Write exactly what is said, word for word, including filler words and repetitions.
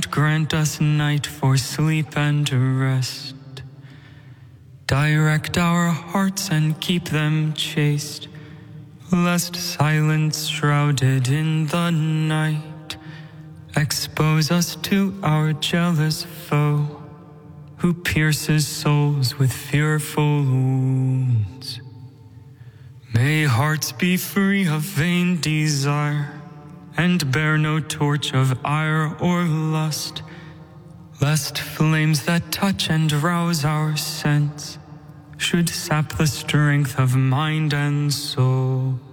Lord, grant us night for sleep and rest. Direct our hearts and keep them chaste, lest silence shrouded in the night expose us to our jealous foe, who pierces souls with fearful wounds. May hearts be free of vain desire, and bear no torch of ire or lust, lest flames that touch and rouse our sense should sap the strength of mind and soul.